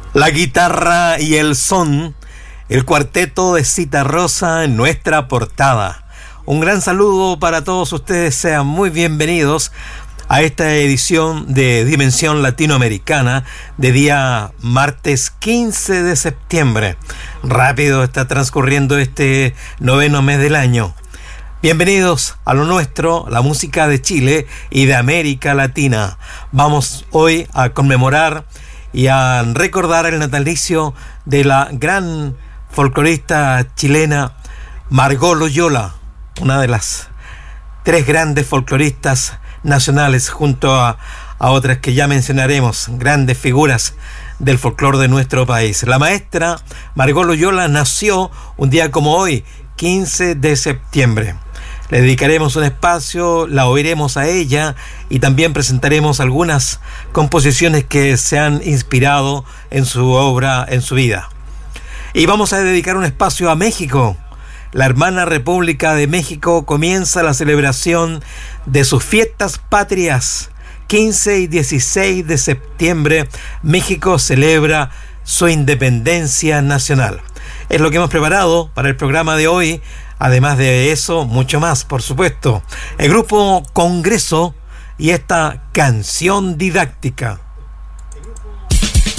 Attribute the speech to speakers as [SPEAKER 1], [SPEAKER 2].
[SPEAKER 1] La guitarra y el son, el cuarteto de Citarrosa en nuestra portada. Un gran saludo para todos ustedes, sean muy bienvenidos a esta edición de Dimensión Latinoamericana de día martes 15 de septiembre. Rápido está transcurriendo este noveno mes del año. Bienvenidos a lo nuestro, la música de Chile y de América Latina. Vamos hoy a conmemorar y a recordar el natalicio de la gran folclorista chilena Margot Loyola, una de las tres grandes folcloristas nacionales, junto a otras que ya mencionaremos, grandes figuras del folclore de nuestro país. La maestra Margot Loyola nació un día como hoy, 15 de septiembre. Le dedicaremos un espacio, la oiremos a ella y también presentaremos algunas composiciones que se han inspirado en su obra, en su vida. Y vamos a dedicar un espacio a México. La hermana República de México comienza la celebración de sus fiestas patrias. 15 y 16 de septiembre, México celebra su independencia nacional. Es lo que hemos preparado para el programa de hoy. Además de eso, mucho más, por supuesto. El grupo Congreso y esta canción didáctica.